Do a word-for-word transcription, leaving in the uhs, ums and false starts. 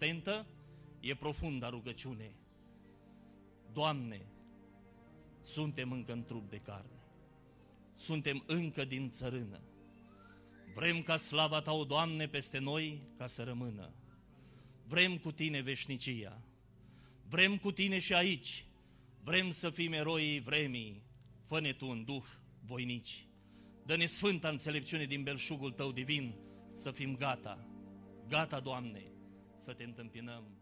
consistentă, e profunda rugăciune. Doamne, suntem încă în trup de carne, suntem încă din țărână. Vrem ca slava Ta, o Doamne, peste noi ca să rămână. Vrem cu Tine veșnicia, vrem cu Tine și aici, vrem să fim eroii vremii, fă-ne Tu în duh voinici. Dă-ne sfânta înțelepciune din belșugul Tău divin, să fim gata, gata, Doamne, să Te întâmpinăm.